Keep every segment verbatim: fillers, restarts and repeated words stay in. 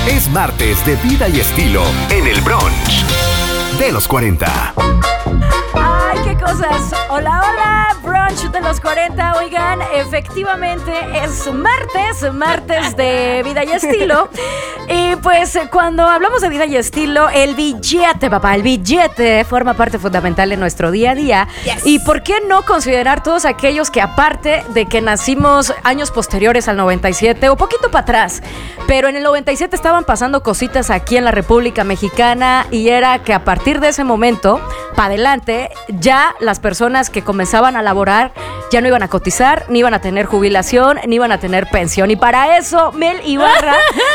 Es martes de vida y estilo en el brunch de los cuarenta. ¡Ay, qué cosas! Hola, hola, brunch de los cuarenta. Oigan, efectivamente es martes, martes de vida y estilo. Y pues cuando hablamos de vida y estilo, el billete, papá, el billete forma parte fundamental de nuestro día a día. Yes. Y ¿por qué no considerar todos aquellos que, aparte de que nacimos años posteriores al noventa y siete o poquito para atrás, pero en el noventa y siete estaban pasando cositas aquí en la República Mexicana, y era que a partir de ese momento para adelante ya las personas que comenzaban a laborar ya no iban a cotizar, ni iban a tener jubilación, ni iban a tener pensión? Y para eso Mel Ibarra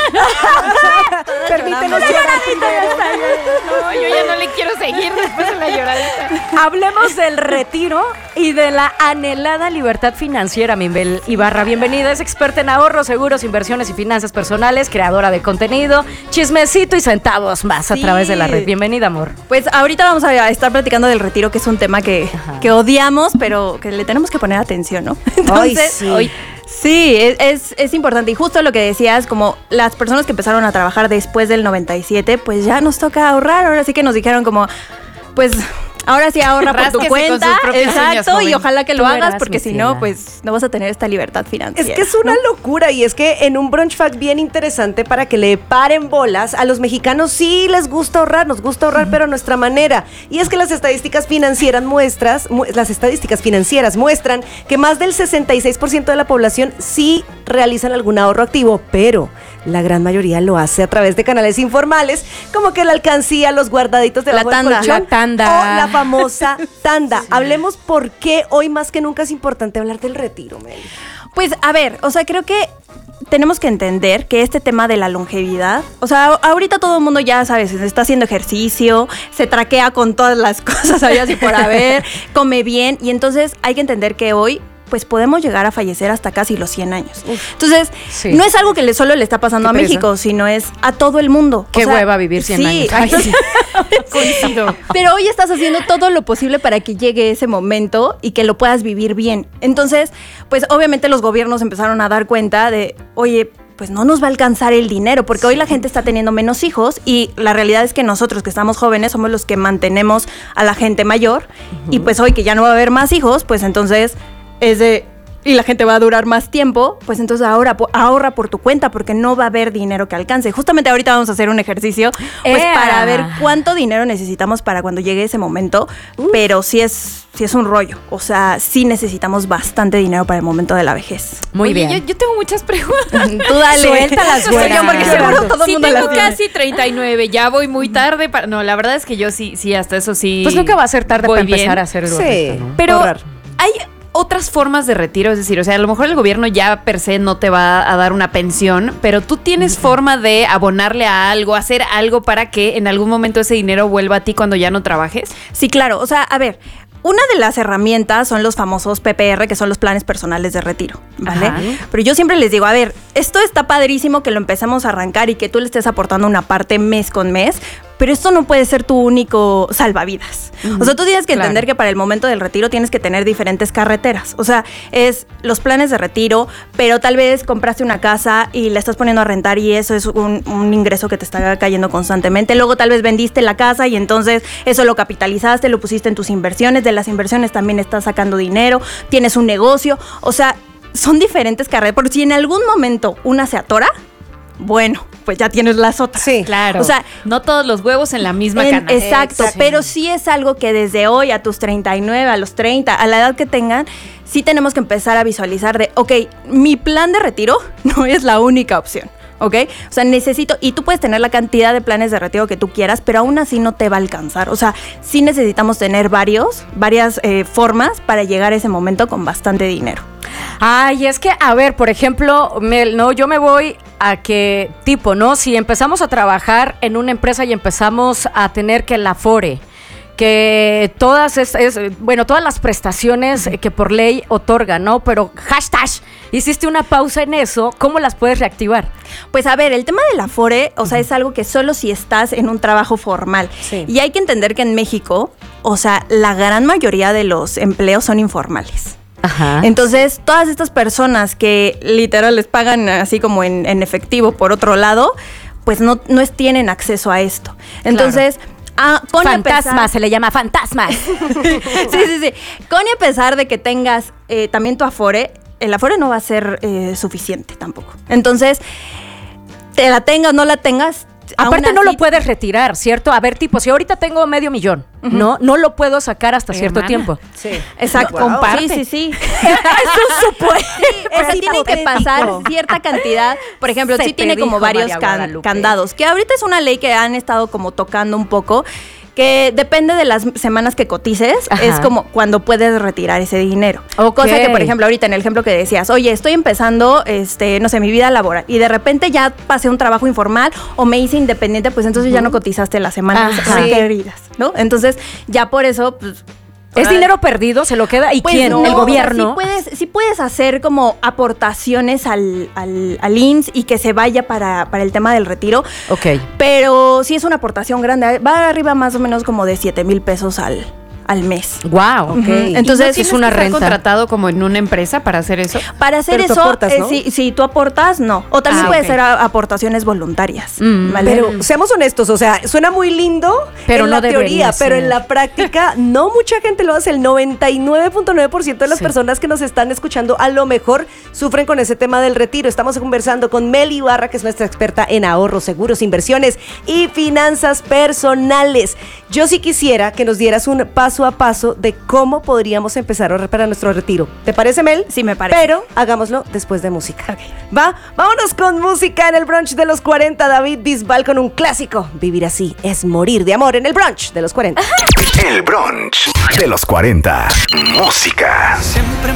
permítenos llorar primero. No, yo ya no le quiero seguir después de la lloradita. Hablemos del retiro y de la anhelada libertad financiera. Mel Ibarra, bienvenida. Es experta en ahorros, seguros, inversiones y finanzas personales, creadora de contenido, chismecito y centavos más a sí. través de la red. Bienvenida, amor. Pues ahorita vamos a estar platicando del retiro, que es un tema que, que odiamos, pero que le tenemos que poner atención, ¿no? Entonces, Ay, sí. hoy Sí, es, es, es importante. Y justo lo que decías, como las personas que empezaron a trabajar después del noventa y siete, pues ya nos toca ahorrar. Ahora sí que nos dijeron como, pues ahora sí ahorra por tu cuenta. Exacto, uñas, y ojalá que lo hagas, porque si no, pues no vas a tener esta libertad financiera. Es que es una ¿no? locura, y es que en un brunch fact bien interesante para que le paren bolas, a los mexicanos sí les gusta ahorrar, nos gusta ahorrar, uh-huh. pero a nuestra manera. Y es que las estadísticas financieras muestras, mu- las estadísticas financieras muestran que más del sesenta y seis por ciento de la población sí realizan algún ahorro activo, pero la gran mayoría lo hace a través de canales informales, como que la alcancía, los guardaditos debajo la tanda, del colchón, la tanda. o la famosa tanda. Sí. Hablemos por qué hoy más que nunca es importante hablar del retiro, Mel. Pues a ver, o sea, creo que tenemos que entender que este tema de la longevidad, o sea, ahorita todo el mundo ya, sabes, está haciendo ejercicio, se traquea con todas las cosas habidas y por haber, come bien, y entonces hay que entender que hoy pues podemos llegar a fallecer hasta casi los cien años. Uf, entonces, sí. no es algo que le, solo le está pasando a México, sino es a todo el mundo. Qué o sea, hueva vivir cien sí, años. Ay, sí. Coincido. Pero hoy estás haciendo todo lo posible para que llegue ese momento y que lo puedas vivir bien. Entonces, pues obviamente los gobiernos empezaron a dar cuenta de, oye, pues no nos va a alcanzar el dinero, porque sí. hoy la gente está teniendo menos hijos, y la realidad es que nosotros que estamos jóvenes somos los que mantenemos a la gente mayor, uh-huh. y pues hoy que ya no va a haber más hijos, pues entonces es de, y la gente va a durar más tiempo, pues entonces ahora ahorra por tu cuenta, porque no va a haber dinero que alcance. Justamente ahorita vamos a hacer un ejercicio pues ¡Ea! Para ver cuánto dinero necesitamos para cuando llegue ese momento, Uf. pero sí es, sí es un rollo, o sea, sí necesitamos bastante dinero para el momento de la vejez. Muy Oye, bien. Yo, yo tengo muchas preguntas. Tú dale. Suéltalas, güera. Yo, porque seguro todo el sí mundo tengo las casi treinta y nueve, ya voy muy tarde. Para... No, la verdad es que yo sí, sí, hasta eso sí. Pues nunca va a ser tarde voy para empezar bien. a hacer algo. Sí, esto, ¿no? Pero ahorrar. hay otras formas de retiro, es decir, o sea, a lo mejor el gobierno ya per se no te va a dar una pensión, pero tú tienes uh-huh. forma de abonarle a algo, hacer algo para que en algún momento ese dinero vuelva a ti cuando ya no trabajes. Sí, claro, o sea, a ver, una de las herramientas son los famosos P P R, que son los planes personales de retiro, ¿vale? Ajá. Pero yo siempre les digo, a ver, esto está padrísimo que lo empecemos a arrancar y que tú le estés aportando una parte mes con mes, pero esto no puede ser tu único salvavidas. Uh-huh. O sea, tú tienes que claro. entender que para el momento del retiro tienes que tener diferentes carreteras. O sea, es los planes de retiro, pero tal vez compraste una casa y la estás poniendo a rentar y eso es un, un ingreso que te está cayendo constantemente. Luego tal vez vendiste la casa y entonces eso lo capitalizaste, lo pusiste en tus inversiones. De las inversiones también estás sacando dinero, tienes un negocio. O sea, son diferentes carreras. Por si en algún momento una se atora, bueno, pues ya tienes las otras. Sí, claro. O sea, no todos los huevos en la misma en, canasta. Exacto, exacto, pero sí es algo que desde hoy a tus treinta y nueve, a los treinta, a la edad que tengan, sí tenemos que empezar a visualizar de, ok, mi plan de retiro no es la única opción. ¿Ok? O sea, necesito, y tú puedes tener la cantidad de planes de retiro que tú quieras, pero aún así no te va a alcanzar. O sea, sí necesitamos tener varios, varias eh, formas para llegar a ese momento con bastante dinero. Ay, es que, a ver, por ejemplo, Mel, no, yo me voy a que, tipo, ¿no? Si empezamos a trabajar en una empresa y empezamos a tener que la Afore, que todas es, es bueno, todas las prestaciones que por ley otorgan, ¿no? Pero hashtag, hiciste una pausa en eso, ¿cómo las puedes reactivar? Pues a ver, el tema del Afore, o sea, es algo que solo si estás en un trabajo formal. Sí. Y hay que entender que en México, o sea, la gran mayoría de los empleos son informales. Ajá. Entonces, todas estas personas que literal les pagan así como en, en efectivo por otro lado, pues no, no es- tienen acceso a esto. Entonces, ah, con Fantasma, se le llama fantasmas. sí, sí, sí. Con y a pesar de que tengas eh, también tu Afore, el Afore no va a ser eh, suficiente tampoco. Entonces, te la tengas, no la tengas. Aparte aún no así- lo puedes retirar, ¿cierto? A ver, tipo, si ahorita tengo medio millón, ¿no? No lo puedo sacar hasta cierto Hermana. tiempo. Sí. Exacto. Wow. Sí, sí, sí. Es un supuesto. O sea, tiene que pasar cierta cantidad. Por ejemplo, Se sí te tiene como dijo, varios María can- Guadalupe. candados. Que ahorita es una ley que han estado como tocando un poco. Que depende de las semanas que cotices, Ajá. es como cuando puedes retirar ese dinero. Ok. Cosa que, por ejemplo, ahorita en el ejemplo que decías, oye, estoy empezando, este, no sé, mi vida laboral, y de repente ya pasé un trabajo informal o me hice independiente, pues entonces ya no cotizaste las semanas Ajá. requeridas, ¿no? Entonces, ya por eso, pues. ¿Es dinero perdido? ¿Se lo queda? ¿Y Pues quién? no, ¿El o sea, gobierno? sí puedes, sí puedes hacer como aportaciones al, al, al I M S S y que se vaya para, para el tema del retiro. Ok. Pero sí es una aportación grande. Va arriba más o menos como de siete mil pesos al, al mes. Wow, ok. Ujú. Entonces, Entonces, ¿es una renta contratado como en una empresa para hacer eso? Para hacer Pero tú eso, aportas, eh, ¿no? si, si tú aportas, no. O también Ah, puede ok. ser a- aportaciones voluntarias. Mm, ¿vale? Pero seamos honestos, o sea, suena muy lindo Pero en no la debería teoría, ser. pero en la práctica no mucha gente lo hace. El noventa y nueve punto nueve por ciento de las Sí. personas que nos están escuchando a lo mejor sufren con ese tema del retiro. Estamos conversando con Meli Ibarra, que es nuestra experta en ahorros, seguros, inversiones y finanzas personales. Yo sí quisiera que nos dieras un paso a paso de cómo podríamos empezar a ahorrar para nuestro retiro. ¿Te parece, Mel? Sí, me parece. Pero hagámoslo después de música. Va, vámonos con música en el brunch de los cuarenta. David Bisbal con un clásico. Vivir así es morir de amor en el brunch de los cuarenta. El brunch de los cuarenta. Música.